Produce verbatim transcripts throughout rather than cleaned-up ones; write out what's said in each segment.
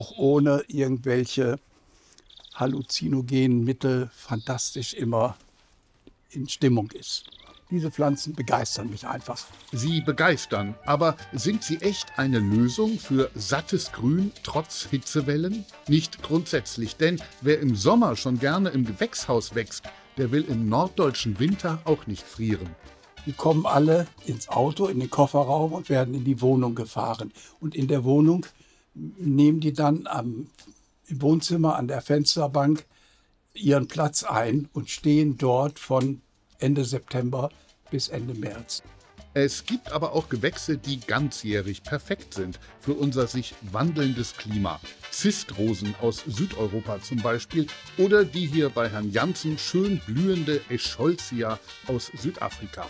auch ohne irgendwelche halluzinogenen Mittel fantastisch immer in Stimmung ist. Diese Pflanzen begeistern mich einfach. Sie begeistern, aber sind sie echt eine Lösung für sattes Grün trotz Hitzewellen? Nicht grundsätzlich, denn wer im Sommer schon gerne im Gewächshaus wächst, der will im norddeutschen Winter auch nicht frieren. Die kommen alle ins Auto, in den Kofferraum und werden in die Wohnung gefahren. Und in der Wohnung nehmen die dann am, im Wohnzimmer an der Fensterbank ihren Platz ein und stehen dort von Ende September bis Ende März. Es gibt aber auch Gewächse, die ganzjährig perfekt sind für unser sich wandelndes Klima. Zistrosen aus Südeuropa zum Beispiel oder die hier bei Herrn Janssen schön blühende Escholzia aus Südafrika.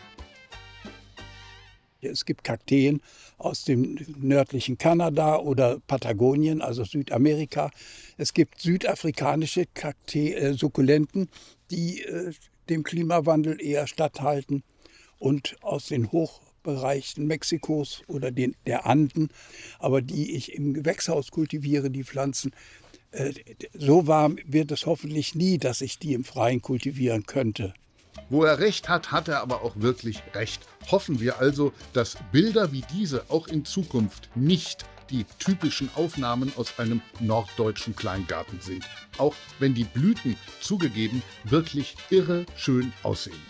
Es gibt Kakteen aus dem nördlichen Kanada oder Patagonien, also Südamerika. Es gibt südafrikanische Kakteen, äh, Sukkulenten, die äh, dem Klimawandel eher statthalten. Und aus den Hochbereichen Mexikos oder den, der Anden, aber die ich im Gewächshaus kultiviere, die Pflanzen, äh, so warm wird es hoffentlich nie, dass ich die im Freien kultivieren könnte. Wo er recht hat, hat er aber auch wirklich recht. Hoffen wir also, dass Bilder wie diese auch in Zukunft nicht die typischen Aufnahmen aus einem norddeutschen Kleingarten sind. Auch wenn die Blüten, zugegeben, wirklich irre schön aussehen.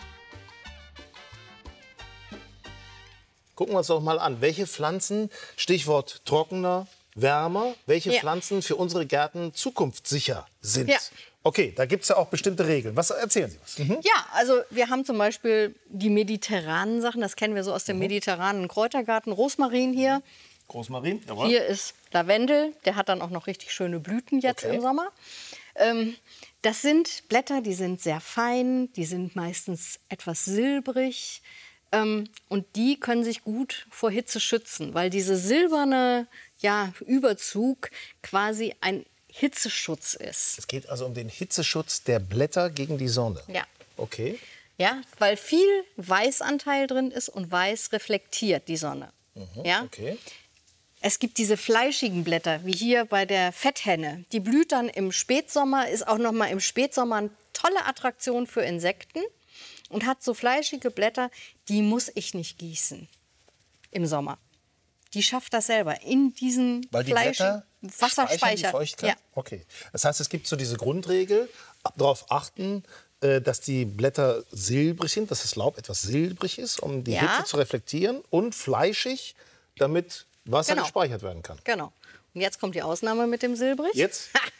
Gucken wir uns doch mal an, welche Pflanzen, Stichwort trockener, wärmer, welche Ja. Pflanzen für unsere Gärten zukunftssicher sind. Ja. Okay, da gibt es ja auch bestimmte Regeln. Was erzählen Sie was? Mhm. Ja, also wir haben zum Beispiel die mediterranen Sachen, das kennen wir so aus dem mediterranen Kräutergarten. Rosmarin hier, Rosmarin, jawohl. hier ist Lavendel, der hat dann auch noch richtig schöne Blüten jetzt Okay. im Sommer. Ähm, das sind Blätter, die sind sehr fein, die sind meistens etwas silbrig. Ähm, und die können sich gut vor Hitze schützen, weil diese silberne ja, Überzug quasi ein Hitzeschutz ist. Es geht also um den Hitzeschutz der Blätter gegen die Sonne. Ja. Okay. Ja, weil viel Weißanteil drin ist und Weiß reflektiert die Sonne. Mhm. Ja? Okay. Es gibt diese fleischigen Blätter, wie hier bei der Fetthenne. Die blüht dann im Spätsommer, ist auch noch mal im Spätsommer eine tolle Attraktion für Insekten und hat so fleischige Blätter, die muss ich nicht gießen im Sommer. Die schafft das selber in diesen Weil die fleischigen Blätter speichern Wasserspeicher. die Feuchtigkeit? Ja. Okay. Das heißt, es gibt so diese Grundregel, darauf achten, äh, dass die Blätter silbrig sind, dass das Laub etwas silbrig ist, um die Ja. Hitze zu reflektieren, und fleischig, damit Wasser Genau. gespeichert werden kann. Genau. Und jetzt kommt die Ausnahme mit dem Silbrig. Jetzt? Ha!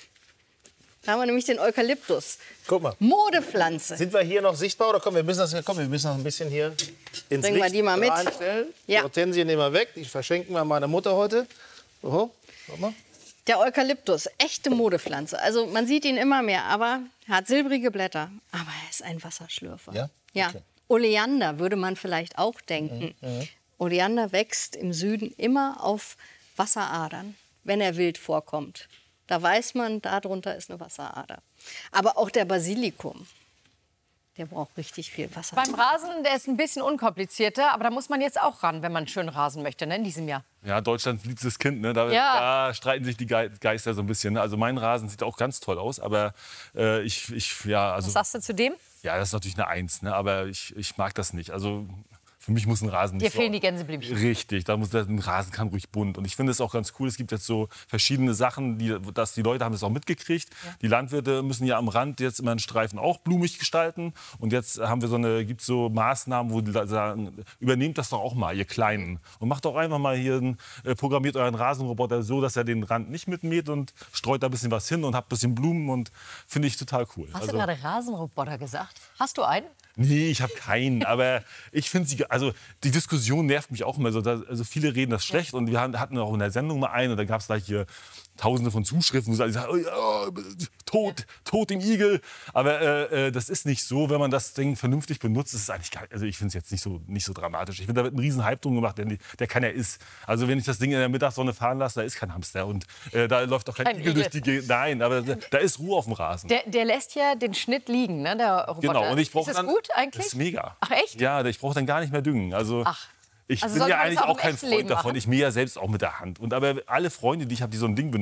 Da haben wir nämlich den Eukalyptus. Guck mal. Modepflanze. Sind wir hier noch sichtbar oder komm, wir müssen das, komm, wir müssen das ein bisschen hier ins Bringen wir Licht die mal mit. reinstellen. Ja. Die Hortensien nehmen wir weg, die verschenken wir meiner Mutter heute. So, warte mal. Der Eukalyptus, echte Modepflanze. Also man sieht ihn immer mehr, aber er hat silbrige Blätter. Aber er ist ein Wasserschlürfer. Ja? Ja. Okay. Oleander würde man vielleicht auch denken. Mhm. Oleander wächst im Süden immer auf Wasseradern, wenn er wild vorkommt. Da weiß man, darunter ist eine Wasserader. Aber auch der Basilikum, der braucht richtig viel Wasser. Beim Rasen, der ist ein bisschen unkomplizierter, aber da muss man jetzt auch ran, wenn man schön rasen möchte, ne, in diesem Jahr. Ja, Deutschlands liebstes Kind, ne? da, Ja. da streiten sich die Ge- Geister so ein bisschen. Ne? Also mein Rasen sieht auch ganz toll aus, aber äh, ich, ich, ja, also, Was sagst du zu dem? ja, das ist natürlich eine Eins, ne? aber ich, ich mag das nicht. Also für mich muss ein Rasen nicht Dir so... fehlen die Gänseblümchen. Richtig, da muss der, ein Rasen kann ruhig bunt. Und ich finde es auch ganz cool, es gibt jetzt so verschiedene Sachen, die, dass die Leute haben das auch mitgekriegt. Die Landwirte müssen ja am Rand jetzt immer einen Streifen auch blumig gestalten. Und jetzt haben wir so eine, gibt's so Maßnahmen, wo die sagen, übernehmt das doch auch mal, ihr Kleinen. Und macht doch einfach mal hier, einen, äh, programmiert euren Rasenroboter so, dass er den Rand nicht mitmäht und streut da ein bisschen was hin und habt ein bisschen Blumen und finde ich total cool. Hast Also- du gerade Rasenroboter gesagt? Hast du einen? Nee, ich habe keinen. Aber ich finde sie, also die Diskussion nervt mich auch immer so. Da, also viele reden das schlecht und wir haben, hatten auch in der Sendung mal einen und da gab es gleich hier Tausende von Zuschriften, wo sie alle sagen, oh, ja, tot, tot dem Igel. Aber äh, äh, das ist nicht so, wenn man das Ding vernünftig benutzt. Das ist eigentlich geil. Also ich finde es jetzt nicht so, nicht so dramatisch. Ich finde, da wird ein riesen Hype drum gemacht, der, der keiner ist. Also wenn ich das Ding in der Mittagssonne fahren lasse, da ist kein Hamster und äh, da läuft auch kein, Kein Igel Igel. durch die Gegend. Nein, aber da, da ist Ruhe auf dem Rasen. Der, der lässt ja den Schnitt liegen, ne, der Roboter. Genau, und ich brauche ist das dann, gut eigentlich? Das ist mega. Ach, echt? Ja, ich brauche dann gar nicht mehr düngen. Also, Ach. ich Also bin sollte ja man das eigentlich auch auch im kein echten Freund Leben davon. machen? Ich mähe ja selbst auch mit der Hand. Und aber alle Freunde, die ich habe, die so ein Ding benutzen,